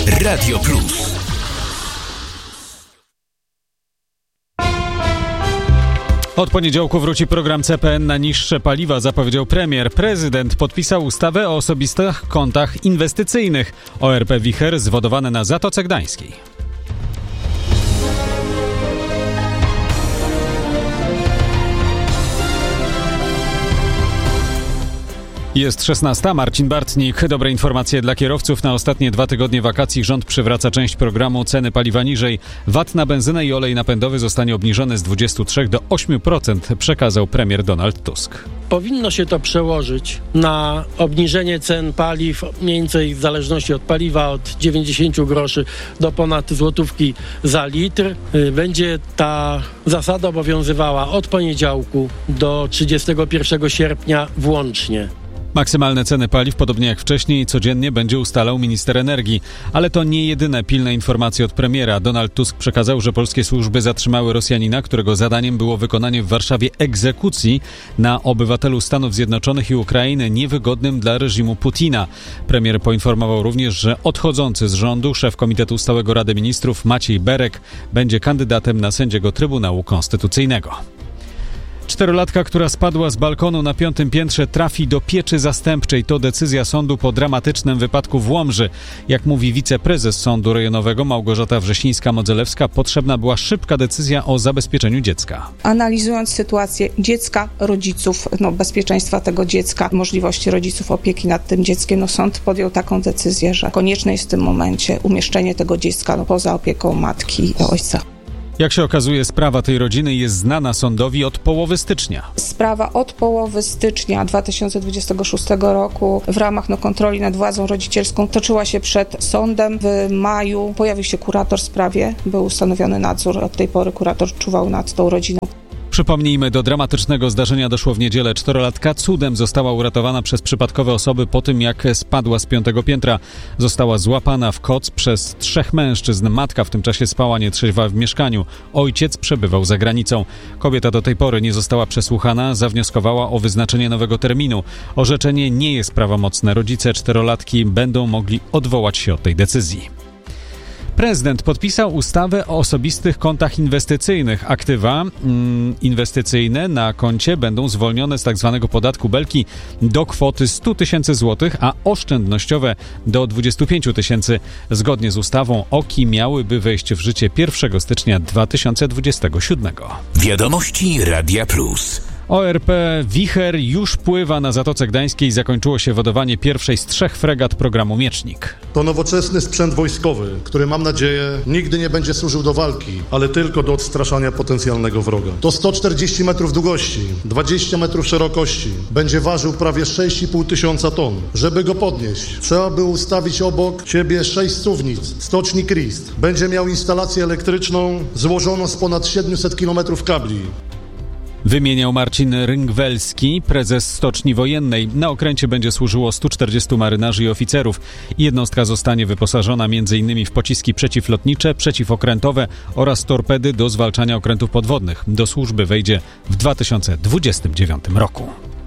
Radio Plus. Od poniedziałku wróci program CPN na niższe paliwa, zapowiedział premier. Prezydent podpisał ustawę o osobistych kontach inwestycyjnych. ORP Wicher zwodowane na Zatoce Gdańskiej. Jest 16. Marcin Bartnik. Dobre informacje dla kierowców. Na ostatnie 2 tygodnie wakacji rząd przywraca część programu Ceny paliwa niżej. VAT na benzynę i olej napędowy zostanie obniżony z 23 do 8%, przekazał premier Donald Tusk. Powinno się to przełożyć na obniżenie cen paliw, mniej więcej w zależności od paliwa od 90 groszy do ponad złotówki za litr. Będzie ta zasada obowiązywała od poniedziałku do 31 sierpnia włącznie. Maksymalne ceny paliw, podobnie jak wcześniej, codziennie będzie ustalał minister energii. Ale to nie jedyne pilne informacje od premiera. Donald Tusk przekazał, że polskie służby zatrzymały Rosjanina, którego zadaniem było wykonanie w Warszawie egzekucji na obywatelu Stanów Zjednoczonych i Ukrainy niewygodnym dla reżimu Putina. Premier poinformował również, że odchodzący z rządu szef Komitetu Stałego Rady Ministrów Maciej Berek będzie kandydatem na sędziego Trybunału Konstytucyjnego. 4-latka, która spadła z balkonu na 5. piętrze, trafi do pieczy zastępczej. To decyzja sądu po dramatycznym wypadku w Łomży. Jak mówi wiceprezes Sądu Rejonowego Małgorzata Wrzesińska-Modzelewska, potrzebna była szybka decyzja o zabezpieczeniu dziecka. Analizując sytuację dziecka, rodziców, bezpieczeństwa tego dziecka, możliwości rodziców opieki nad tym dzieckiem, sąd podjął taką decyzję, że konieczne jest w tym momencie umieszczenie tego dziecka poza opieką matki i ojca. Jak się okazuje, sprawa tej rodziny jest znana sądowi od połowy stycznia. Sprawa od połowy stycznia 2026 roku w ramach kontroli nad władzą rodzicielską toczyła się przed sądem. W maju pojawił się kurator w sprawie, był ustanowiony nadzór. Od tej pory kurator czuwał nad tą rodziną. Przypomnijmy, do dramatycznego zdarzenia doszło w niedzielę. 4-latka cudem została uratowana przez przypadkowe osoby po tym, jak spadła z 5. piętra. Została złapana w koc przez 3 mężczyzn. Matka w tym czasie spała nietrzeźwa w mieszkaniu. Ojciec przebywał za granicą. Kobieta do tej pory nie została przesłuchana. Zawnioskowała o wyznaczenie nowego terminu. Orzeczenie nie jest prawomocne. Rodzice 4-latki będą mogli odwołać się od tej decyzji. Prezydent podpisał ustawę o osobistych kontach inwestycyjnych. Aktywa inwestycyjne na koncie będą zwolnione z tzw. podatku Belki do kwoty 100 000 złotych, a oszczędnościowe do 25 000. Zgodnie z ustawą OKI miałyby wejść w życie 1 stycznia 2027. Wiadomości Radia Plus. ORP Wicher już pływa na Zatoce Gdańskiej. Zakończyło się wodowanie pierwszej z 3 fregat programu Miecznik. To nowoczesny sprzęt wojskowy, który mam nadzieję nigdy nie będzie służył do walki, ale tylko do odstraszania potencjalnego wroga. To 140 metrów długości, 20 metrów szerokości. Będzie ważył prawie 6,5 tysiąca ton. Żeby go podnieść, trzeba by ustawić obok siebie 6 suwnic, stoczni Christ. Będzie miał instalację elektryczną złożoną z ponad 700 kilometrów kabli. Wymieniał Marcin Ryngwelski, prezes Stoczni Wojennej. Na okręcie będzie służyło 140 marynarzy i oficerów. Jednostka zostanie wyposażona m.in. w pociski przeciwlotnicze, przeciwokrętowe oraz torpedy do zwalczania okrętów podwodnych. Do służby wejdzie w 2029 roku.